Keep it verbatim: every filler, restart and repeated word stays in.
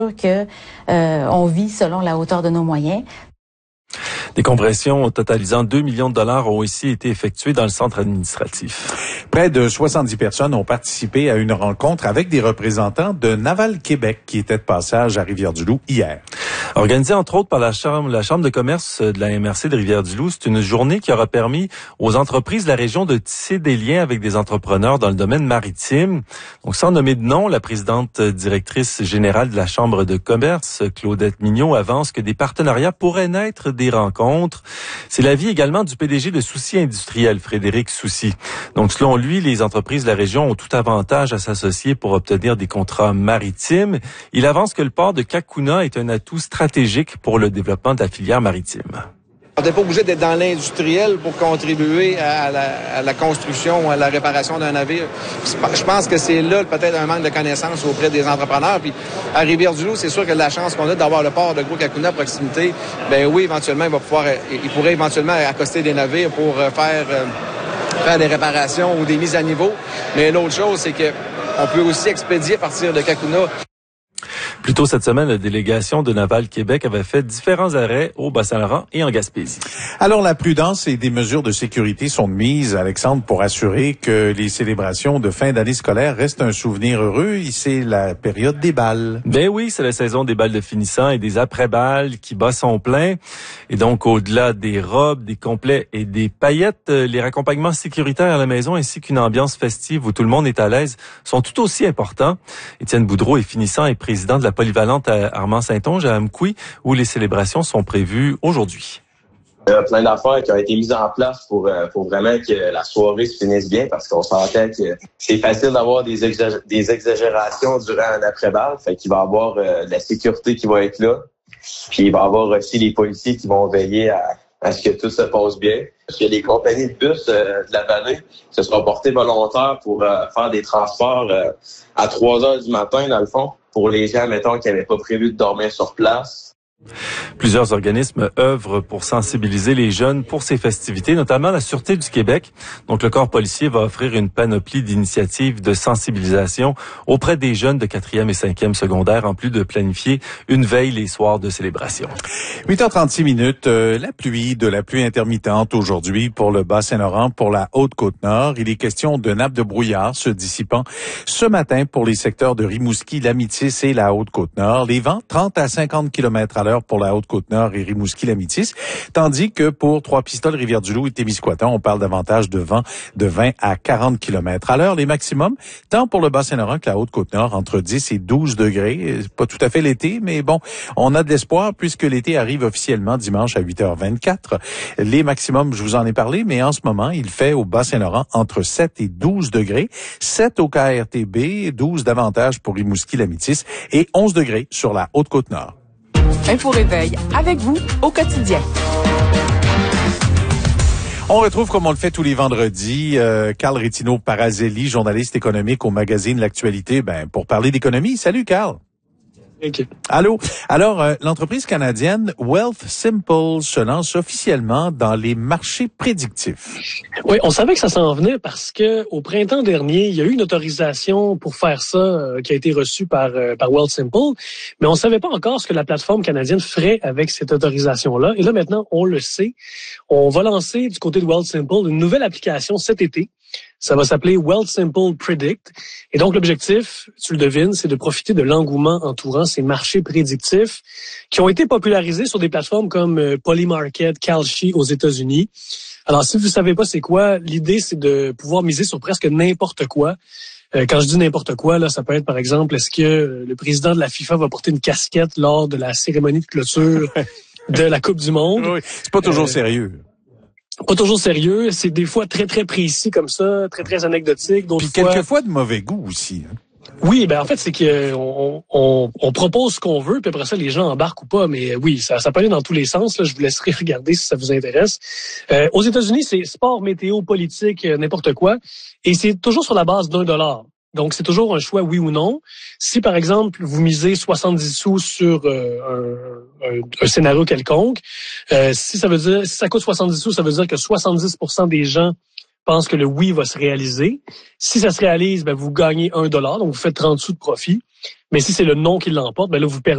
que euh, on vit selon la hauteur de nos moyens. Des compressions totalisant deux millions de dollars ont aussi été effectuées dans le centre administratif. Près de soixante-dix personnes ont participé à une rencontre avec des représentants de Naval Québec qui étaient de passage à Rivière-du-Loup hier. Organisée entre autres par la Chambre, la Chambre de commerce de la M R C de Rivière-du-Loup, c'est une journée qui aura permis aux entreprises de la région de tisser des liens avec des entrepreneurs dans le domaine maritime. Donc, sans nommer de nom, la présidente directrice générale de la Chambre de commerce, Claudette Mignot, avance que des partenariats pourraient naître des rencontres. C'est l'avis également du P D G de Soucy Industriel, Frédéric Soucy. Donc, selon lui, les entreprises de la région ont tout avantage à s'associer pour obtenir des contrats maritimes. Il avance que le port de Cacouna est un atout stratégique pour le développement de la filière maritime. On n'est pas obligé d'être dans l'industriel pour contribuer à la, à la construction ou à la réparation d'un navire. Je pense que c'est là peut-être un manque de connaissances auprès des entrepreneurs. Puis à Rivière-du-Loup, c'est sûr que la chance qu'on a d'avoir le port de Gros-Cacouna à proximité, ben oui, éventuellement, il va pouvoir, il pourrait éventuellement accoster des navires pour faire, faire des réparations ou des mises à niveau. Mais l'autre chose, c'est que on peut aussi expédier à partir de Cacouna. Plus tôt cette semaine, la délégation de Naval Québec avait fait différents arrêts au Bas-Saint-Laurent et en Gaspésie. Alors, la prudence et des mesures de sécurité sont de mise, Alexandre, pour assurer que les célébrations de fin d'année scolaire restent un souvenir heureux. C'est la période des balles. Ben oui, c'est la saison des balles de finissant et des après-balles qui bat son plein. Et donc, au-delà des robes, des complets et des paillettes, les raccompagnements sécuritaires à la maison ainsi qu'une ambiance festive où tout le monde est à l'aise sont tout aussi importants. Étienne Boudreau est finissant et président de la polyvalente à Armand-Saint-Onge à Amqui, où les célébrations sont prévues aujourd'hui. Il y a plein d'affaires qui ont été mises en place pour, pour vraiment que la soirée se finisse bien, parce qu'on sentait que c'est facile d'avoir des, exagé- des exagérations durant un après-balle. Fait qu'il va y avoir euh, de la sécurité qui va être là. Puis il va y avoir aussi les policiers qui vont veiller à, à ce que tout se passe bien. Parce que les compagnies de bus euh, de la vallée se sont portées volontaires pour euh, faire des transports euh, à trois heures du matin, dans le fond, pour les gens, mettons, qui n'avaient pas prévu de dormir sur place. Plusieurs organismes œuvrent pour sensibiliser les jeunes pour ces festivités, notamment la Sûreté du Québec. Donc, le corps policier va offrir une panoplie d'initiatives de sensibilisation auprès des jeunes de quatrième et cinquième secondaire, en plus de planifier une veille les soirs de célébration. huit heures trente-six minutes, euh, la pluie, de la pluie intermittente aujourd'hui pour le Bas-Saint-Laurent, pour la Haute-Côte-Nord. Il est question de nappes de brouillard se dissipant ce matin pour les secteurs de Rimouski, L'Amitis et la Haute-Côte-Nord. Les vents, trente à cinquante kilomètres à l'heure pour la Haute-Côte-Nord et Rimouski-Lamitis, tandis que pour Trois-Pistoles, Rivière-du-Loup et Témiscouaton, on parle davantage de vent de vingt à quarante kilomètres à l'heure. Les maximums, tant pour le Bas-Saint-Laurent que la Haute-Côte-Nord, entre dix et douze degrés. Pas tout à fait l'été, mais bon, on a de l'espoir puisque l'été arrive officiellement dimanche à huit heures vingt-quatre. Les maximums, je vous en ai parlé, mais en ce moment, il fait au Bas-Saint-Laurent entre sept et douze degrés, sept au K R T B, douze davantage pour Rimouski-Lamitis et onze degrés sur la Haute-Côte-Nord. Info Réveil avec vous au quotidien. On retrouve, comme on le fait tous les vendredis, euh, Carl Rétino-Parazelli, journaliste économique au magazine L'Actualité, ben, pour parler d'économie. Salut, Carl. Okay. Allô. Alors, euh, l'entreprise canadienne Wealthsimple se lance officiellement dans les marchés prédictifs. Oui, on savait que ça s'en venait parce que au printemps dernier, il y a eu une autorisation pour faire ça euh, qui a été reçue par euh, par Wealthsimple, mais on savait pas encore ce que la plateforme canadienne ferait avec cette autorisation-là. Et là, maintenant, on le sait. On va lancer du côté de Wealthsimple une nouvelle application cet été. Ça va s'appeler Wealthsimple Predict. Et donc, l'objectif, tu le devines, c'est de profiter de l'engouement entourant ces marchés prédictifs qui ont été popularisés sur des plateformes comme euh, Polymarket, Kalshi aux États-Unis. Alors, si vous ne savez pas c'est quoi, l'idée, c'est de pouvoir miser sur presque n'importe quoi. Euh, quand je dis n'importe quoi, là, ça peut être, par exemple, est-ce que le président de la FIFA va porter une casquette lors de la cérémonie de clôture de la Coupe du Monde? Oui, c'est pas toujours euh, sérieux. Pas toujours sérieux, c'est des fois très, très précis comme ça, très, très anecdotique. Puis fois... quelquefois de mauvais goût aussi. Hein. Oui, ben en fait, c'est qu'on on, on propose ce qu'on veut, puis après ça, les gens embarquent ou pas. Mais oui, ça, ça peut aller dans tous les sens. Là. Je vous laisserai regarder si ça vous intéresse. Euh, aux États-Unis, c'est sport, météo, politique, n'importe quoi. Et c'est toujours sur la base d'un dollar. Donc, c'est toujours un choix oui ou non. Si, par exemple, vous misez soixante-dix sous sur euh, un, un, un scénario quelconque, euh, si ça veut dire, si ça coûte soixante-dix sous, ça veut dire que soixante-dix pour cent des gens pensent que le oui va se réaliser. Si ça se réalise, ben, vous gagnez un dollar, donc vous faites trente sous de profit. Mais si c'est le non qui l'emporte, ben là, vous perdez.